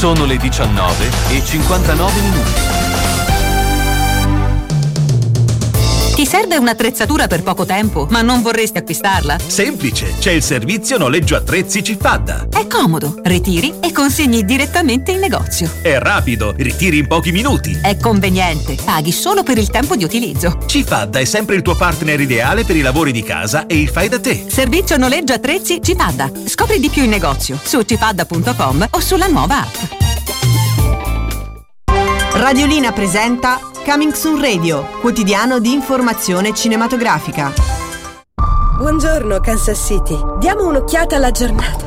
Sono le 19:59. Ti serve un'attrezzatura per poco tempo, ma non vorresti acquistarla? Semplice, c'è il servizio noleggio attrezzi Cifadda. È comodo, ritiri e consegni direttamente in negozio. È rapido, ritiri in pochi minuti. È conveniente, paghi solo per il tempo di utilizzo. Cifadda è sempre il tuo partner ideale per i lavori di casa e il fai da te. Servizio noleggio attrezzi Cifadda. Scopri di più in negozio su cifadda.com o sulla nuova app. Radiolina presenta Coming Soon Radio, quotidiano di informazione cinematografica. Buongiorno Kansas City, diamo un'occhiata alla giornata.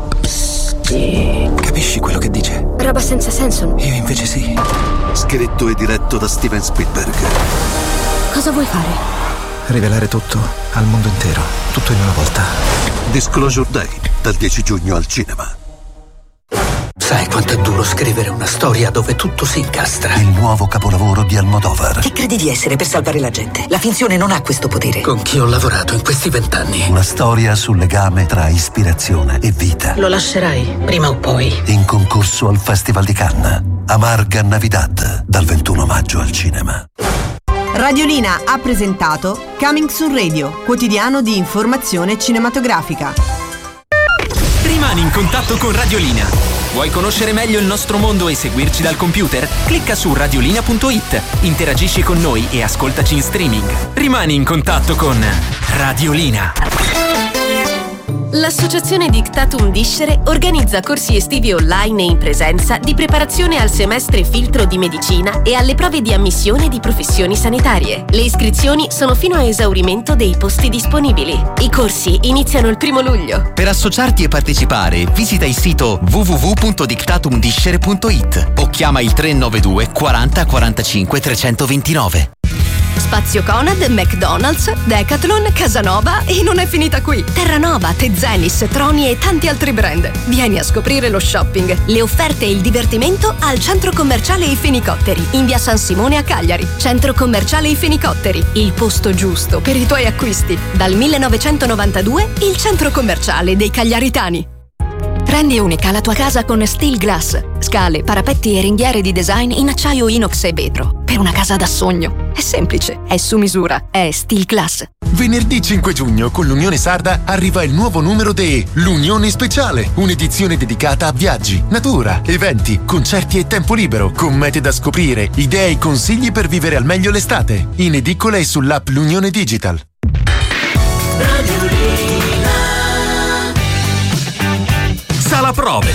Capisci quello che dice? Roba senza senso. Io invece sì. Scritto e diretto da Steven Spielberg. Cosa vuoi fare? Rivelare tutto al mondo intero, tutto in una volta. Disclosure Day, dal 10 giugno al cinema. Sai quanto è duro scrivere una storia dove tutto si incastra? Il nuovo capolavoro di Almodovar. Chi credi di essere per salvare la gente? La finzione non ha questo potere. Con chi ho lavorato in questi 20 anni? Una storia sul legame tra ispirazione e vita. Lo lascerai, prima o poi. In concorso al Festival di Cannes. Amarga Navidad, dal 21 maggio al cinema. Radiolina ha presentato Coming Soon Radio, quotidiano di informazione cinematografica. Rimani in contatto con Radiolina. Vuoi conoscere meglio il nostro mondo e seguirci dal computer? Clicca su radiolina.it, interagisci con noi e ascoltaci in streaming. Rimani in contatto con Radiolina. L'Associazione Dictatum Discere organizza corsi estivi online e in presenza di preparazione al semestre filtro di medicina e alle prove di ammissione di professioni sanitarie. Le iscrizioni sono fino a esaurimento dei posti disponibili. I corsi iniziano il 1 luglio. Per associarti e partecipare, visita il sito www.dictatumdiscere.it o chiama il 392 40 45 329. Spazio Conad, McDonald's, Decathlon, Casanova e non è finita qui. Terranova, Tezenis, Troni e tanti altri brand. Vieni a scoprire lo shopping, le offerte e il divertimento al Centro Commerciale I Fenicotteri, in via San Simone a Cagliari. Centro Commerciale I Fenicotteri, il posto giusto per i tuoi acquisti. Dal 1992, il Centro Commerciale dei Cagliaritani. Rendi unica la tua casa con Steel Glass. Scale, parapetti e ringhiere di design in acciaio inox e vetro. Per una casa da sogno. È semplice, è su misura, è Steel Glass. Venerdì 5 giugno con l'Unione Sarda arriva il nuovo numero di L'Unione Speciale, un'edizione dedicata a viaggi, natura, eventi, concerti e tempo libero, con mete da scoprire, idee e consigli per vivere al meglio l'estate. In edicola e sull'app L'Unione Digital. Sala Prove.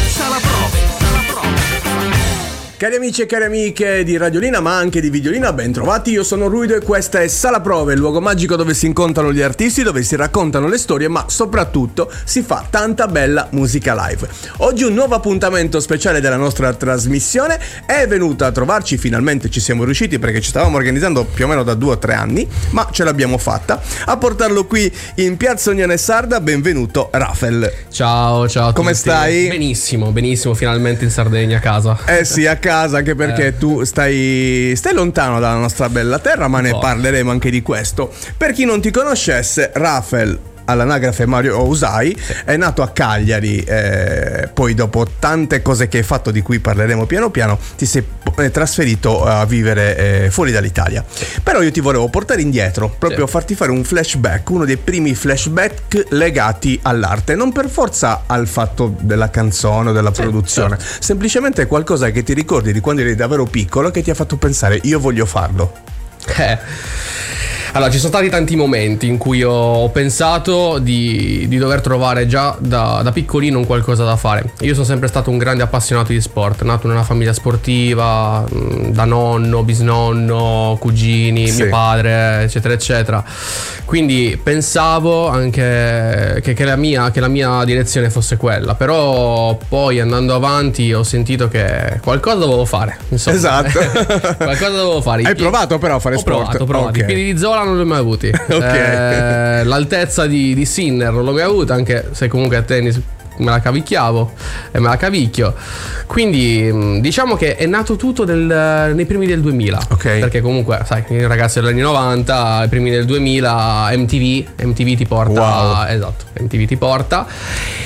Cari amici e cari amiche di Radiolina, ma anche di Videolina, ben trovati. Io sono Ruido e questa è Sala Prove, il luogo magico dove si incontrano gli artisti, dove si raccontano le storie, ma soprattutto si fa tanta bella musica live. Oggi un nuovo appuntamento speciale della nostra trasmissione è venuta a trovarci, finalmente ci siamo riusciti perché ci stavamo organizzando più o meno da 2 o 3 anni, ma ce l'abbiamo fatta, a portarlo qui in Piazza Unione Sarda. Benvenuto Rafael. Ciao a tutti. Come stai? Benissimo, finalmente in Sardegna, a casa. Sì, a casa, anche perché tu stai lontano dalla nostra bella terra, ma ne parleremo anche di questo. Per chi non ti conoscesse, Rafael, all'anagrafe Mario Usai, è nato a Cagliari, poi dopo tante cose che hai fatto, di cui parleremo piano piano, ti sei trasferito a vivere fuori dall'Italia. Però io ti volevo portare indietro, proprio farti fare un flashback, uno dei primi flashback legati all'arte, non per forza al fatto della canzone o della produzione, semplicemente qualcosa che ti ricordi di quando eri davvero piccolo che ti ha fatto pensare io voglio farlo. Allora, ci sono stati tanti momenti in cui ho pensato di dover trovare già da piccolino un qualcosa da fare. Io sono sempre stato un grande appassionato di sport, nato in una famiglia sportiva, da nonno, bisnonno, cugini, mio padre, eccetera eccetera. Quindi pensavo anche che la mia direzione fosse quella. Però poi andando avanti ho sentito che qualcosa dovevo fare, insomma. Esatto. Qualcosa dovevo fare. Hai provato però a fare sport? Ho provato. I piedi di Zola non li ho mai avuti. L'altezza di Sinner non l'ho mai avuta, anche se comunque a tennis me la cavicchiavo e me la cavicchio. Quindi diciamo che è nato tutto nei primi del 2000. Perché comunque sai, i ragazzi degli anni 90, ai primi del 2000 MTV ti porta. Esatto, MTV ti porta.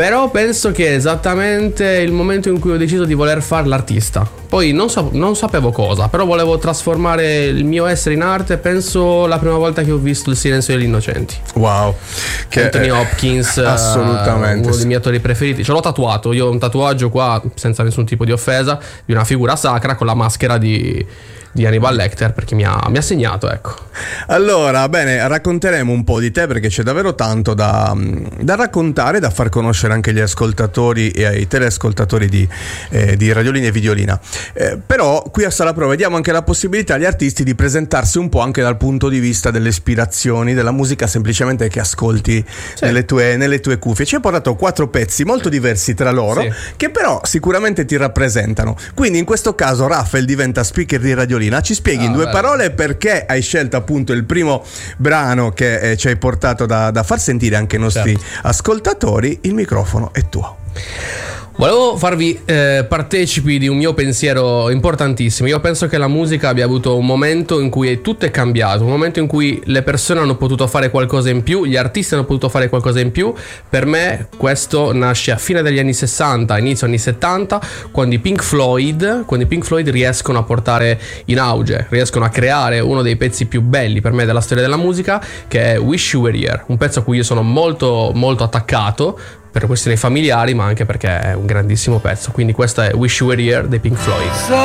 Però penso che è esattamente il momento in cui ho deciso di voler fare l'artista. Poi non sapevo cosa, però volevo trasformare il mio essere in arte. Penso la prima volta che ho visto Il silenzio degli innocenti. Wow, che Anthony Hopkins, assolutamente uno dei miei attori preferiti. Ce l'ho tatuato, io ho un tatuaggio qua, senza nessun tipo di offesa, di una figura sacra con la maschera di Hannibal Lecter, perché mi ha segnato, ecco. Allora, bene, racconteremo un po' di te, perché c'è davvero tanto da raccontare, da far conoscere anche agli ascoltatori e ai teleascoltatori di Radiolina e Videolina. Però qui a Sala Prova diamo anche la possibilità agli artisti di presentarsi un po' anche dal punto di vista delle ispirazioni, della musica semplicemente che ascolti nelle tue cuffie. Ci hai portato 4 pezzi molto diversi tra loro, che però sicuramente ti rappresentano. Quindi in questo caso Raphael diventa speaker di Radiolina. Ci spieghi in 2 parole perché hai scelto appunto il primo brano che ci hai portato da far sentire anche ai nostri ascoltatori. Il microfono è tuo. Volevo farvi partecipi di un mio pensiero importantissimo. Io penso che la musica abbia avuto un momento in cui tutto è cambiato, un momento in cui le persone hanno potuto fare qualcosa in più, gli artisti hanno potuto fare qualcosa in più. Per me questo nasce a fine degli anni 60, inizio anni 70, quando i Pink Floyd riescono a portare in auge, riescono a creare uno dei pezzi più belli per me della storia della musica, che è Wish You Were Here, un pezzo a cui io sono molto molto attaccato per questioni familiari, ma anche perché è un grandissimo pezzo. Quindi questo è Wish You Were Here dei Pink Floyd.